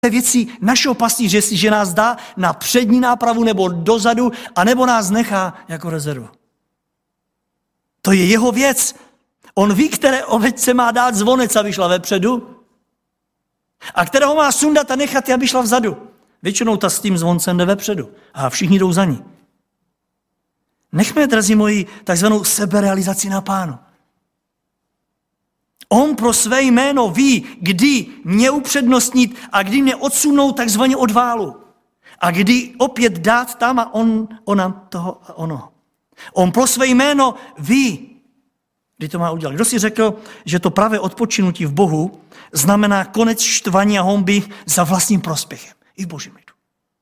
věci našeho pastýře, jestliže nás dá na přední nápravu nebo dozadu, anebo nás nechá jako rezervu. To je jeho věc. On ví, které ovečce má dát zvonec, aby šla vepředu, a kterého má sundat a nechat, aby šla vzadu. Většinou ta s tím zvoncem jde vepředu a všichni jdou za ní. Nechme, drazí moji, takzvanou seberealizaci na Pánu. On pro své jméno ví, kdy mě upřednostnit a kdy mě odsunout takzvaně od válu. A kdy opět dát tam a ona toho a ono. On pro své jméno ví, kdy to má udělat. Kdo si řekl, že to pravé odpočinutí v Bohu znamená konec štvaní a honby za vlastním prospěchem. I v Božím lidu.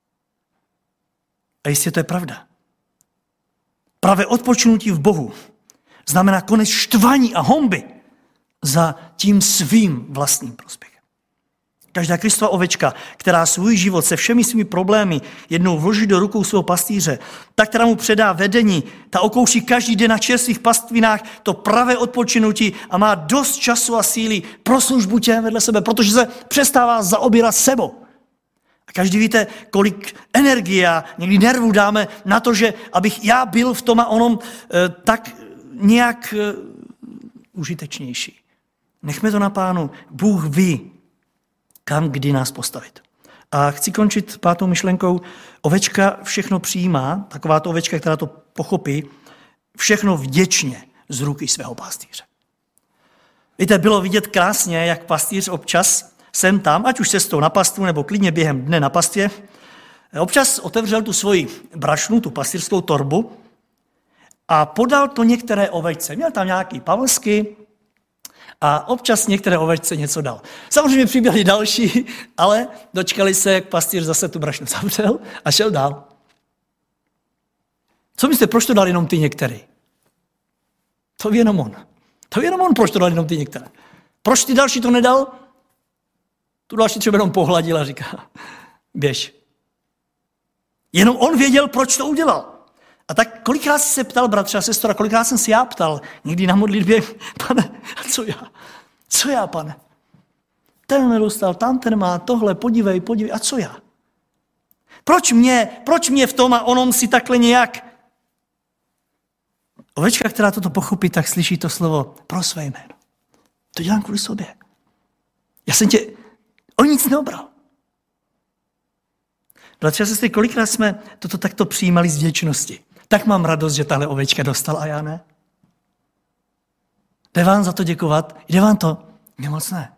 A jistě to je pravda. Pravé odpočinutí v Bohu znamená konec štvaní a honby za tím svým vlastním prospěchem. Každá Kristova ovečka, která svůj život se všemi svými problémy jednou vloží do rukou svého pastýře, ta, která mu předá vedení, ta okouší každý den na čerstvých pastvinách to pravé odpočinutí a má dost času a síly pro službu těm vedle sebe, protože se přestává zaobírat sebou. A každý víte, kolik energie a někdy nervů dáme na to, že abych já byl v tom a onom tak nějak užitečnější. Nechme to na Pánu. Bůh ví, kam, kdy nás postavit. A chci končit 5. myšlenkou. Ovečka všechno přijímá, taková to ovečka, která to pochopí, všechno vděčně z ruky svého pastýře. Víte, bylo vidět krásně, jak pastýř občas sem tam, ať už cestou na pastvu, nebo klidně během dne na pastvě, občas otevřel tu svoji brašnu, tu pastýřskou torbu a podal to některé ovečce. Měl tam nějaký pavlsky a občas některé ovečce něco dal. Samozřejmě přiběhli další, ale dočkali se, jak pastýř zase tu brašnu zavřel a šel dál. Co myslíte, proč to dal jenom ty některé? To ví jenom on. To ví jenom on, proč to dal jenom ty některé. Proč ty další to nedal? Tu další třeba jenom pohladil a říká, běž. Jenom on věděl, proč to udělal. A tak kolikrát jsi se ptal, bratře a sestra, kolikrát jsem si já ptal, někdy na modlitbě, pane, a co já? Co já, pane? Ten nedostal, tam ten má, tohle, podívej, a co já? Proč mě v tom a onom si takhle nějak? Ovečka, která toto pochopí, tak slyší to slovo pro své jméno. To dělám kvůli sobě. Já jsem tě o nic neobral. Bratře a sestry, kolikrát jsme toto takto přijímali z vděčnosti. Tak mám radost, že tahle ovečka dostala a já ne. Jde vám za to děkovat? Jde vám to? Mně moc ne.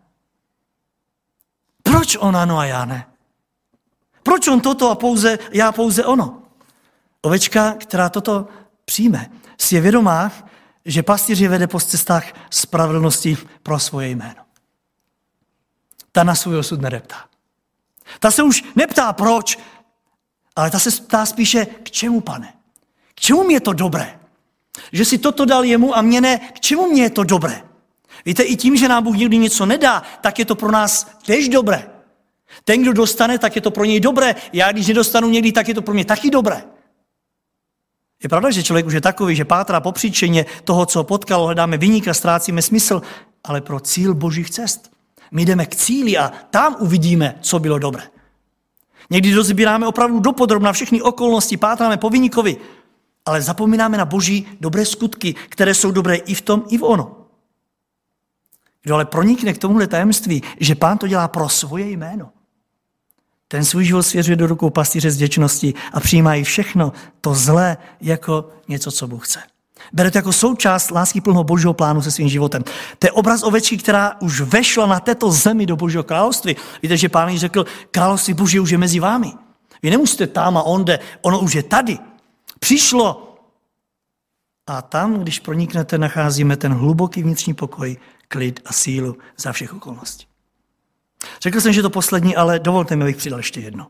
Proč on ano a já ne? Proč on toto a já pouze ono? Ovečka, která toto přijme, si je vědomá, že pastýř je vede po cestách spravedlnosti pro svoje jméno. Ta na svůj osud nedeptá. Ta se už neptá proč, ale ta se ptá spíše k čemu, pane? K čemu mi je to dobré? Že si toto dal jemu a mě ne, k čemu mě je to dobré? Víte, i tím, že nám Bůh někdy něco nedá, tak je to pro nás též dobré. Ten, kdo dostane, tak je to pro něj dobré. Já, když nedostanu někdy, tak je to pro mě taky dobré. Je pravda, že člověk už je takový, že pátrá po příčině toho, co potkalo, hledáme viníka, ztrácíme smysl, ale pro cíl Božích cest. My jdeme k cíli a tam uvidíme, co bylo dobré. Někdy dozbíráme opravdu dopodrobna všechny okolnosti, pátráme po viníkovi, ale zapomínáme na Boží dobré skutky, které jsou dobré i v tom, i v ono. Kdo ale pronikne k tomuhle tajemství, že Pán to dělá pro svoje jméno, ten svůj život svěřuje do rukou pastýře z vděčnosti a přijímá i všechno to zlé jako něco, co Bůh chce. Bere to jako součást láskyplného Božího plánu se svým životem. To je obraz ovečky, která už vešla na této zemi do Božího království. Víte, že Pán jí řekl, království Boží už je mezi vámi. Vy nemusíte tam a onde, ono už je tady. Přišlo. A tam, když proniknete, nacházíme ten hluboký vnitřní pokoj, klid a sílu za všech okolností. Řekl jsem, že to poslední, ale dovolte mi, abych přidal ještě jedno.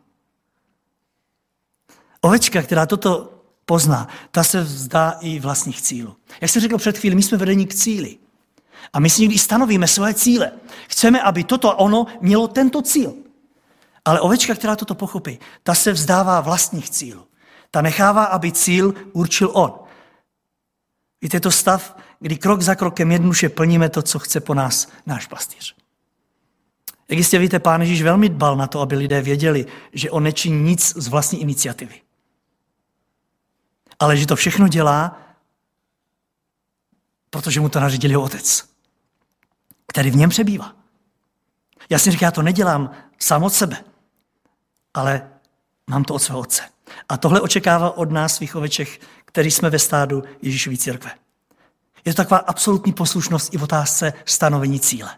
Ovečka, která toto pozná, ta se vzdá i vlastních cílů. Jak jsem řekl před chvílí, my jsme vedeni k cíli. A my si někdy stanovíme své cíle. Chceme, aby toto a ono mělo tento cíl. Ale ovečka, která toto pochopí, ta se vzdává vlastních cílů. Ta nechává, aby cíl určil on. Víte, je to stav, kdy krok za krokem jednoduše plníme to, co chce po nás náš pastýř. Jak jistě víte, Pán Ježíš velmi dbal na to, aby lidé věděli, že on nečiní nic z vlastní iniciativy. Ale že to všechno dělá, protože mu to nařídil jeho otec, který v něm přebývá. Já si říkám, já to nedělám sám od sebe, ale mám to od svého otce. A tohle očekává od nás, svých oveček, který jsme ve stádu Ježíšovy církve. Je to taková absolutní poslušnost i v otázce stanovení cíle.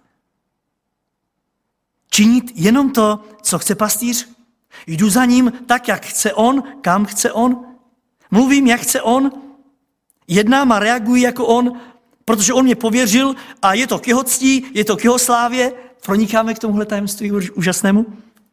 Činit jenom to, co chce pastýř. Jdu za ním tak, jak chce on, kam chce on. Mluvím, jak chce on. Jednám a reaguji jako on, protože on mě pověřil a je to k jeho ctí, je to k jeho slávě. Pronikáme k tomuhle tajemství úžasnému.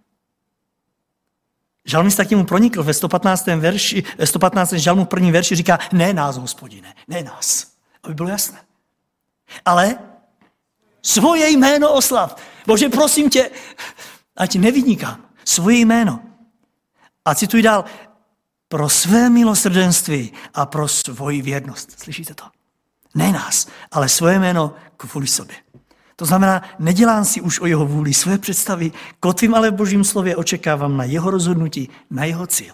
Žalmista k němu pronikl ve 115. žalmu v prvním verši říká, ne nás, Hospodine, ne nás. Aby bylo jasné. Ale svoje jméno oslav. Bože, prosím tě, ať nevynikám. Svoje jméno. A cituji dál, pro své milosrdenství a pro svoji věrnost. Slyšíte to? Ne nás, ale svoje jméno kvůli sobě. To znamená, nedělám si už o jeho vůli své představy, kotvím ale v Božím slově, očekávám na jeho rozhodnutí, na jeho cíl.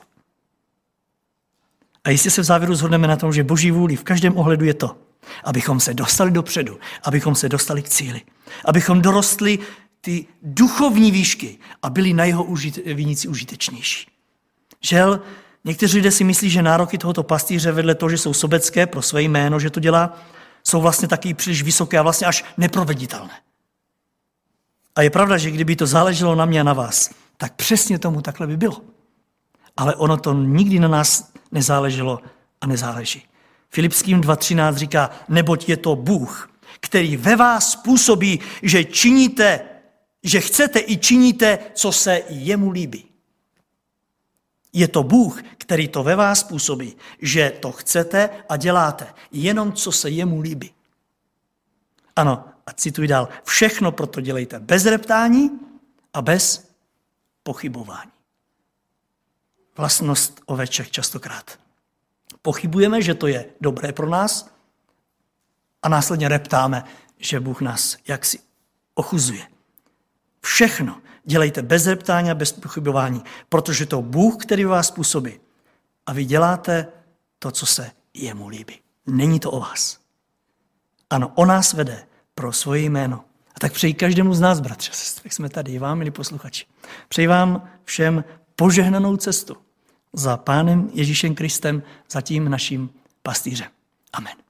A jistě se v závěru shodneme na tom, že Boží vůli v každém ohledu je to, abychom se dostali dopředu, abychom se dostali k cíli, abychom dorostli ty duchovní výšky a byli na jeho viníci užitečnější. Žel, někteří lidé si myslí, že nároky tohoto pastýře vedle toho, že jsou sobecké pro své jméno, že to dělá, jsou vlastně taky příliš vysoké a vlastně až neproveditelné. A je pravda, že kdyby to záleželo na mě a na vás, tak přesně tomu takhle by bylo. Ale ono to nikdy na nás nezáleželo a nezáleží. Filipským 2.13 říká, neboť je to Bůh, který ve vás způsobí, že činíte, že chcete i činíte, co se jemu líbí. Je to Bůh, který to ve vás působí, že to chcete a děláte, jenom co se jemu líbí. Ano, a cituji dál, všechno proto dělejte bez reptání a bez pochybování. Vlastnost oveček častokrát. Pochybujeme, že to je dobré pro nás a následně reptáme, že Bůh nás jaksi ochuzuje. Všechno dělejte bez reptání a bez pochybování, protože to Bůh, který vás působí. A vy děláte to, co se jemu líbí. Není to o vás. Ano, o nás vede pro svoje jméno. A tak přeji každému z nás, bratře a sestry, jak jsme tady, vám, milí posluchači. Přeji vám všem požehnanou cestu za Pánem Ježíšem Kristem, za tím naším pastýřem. Amen.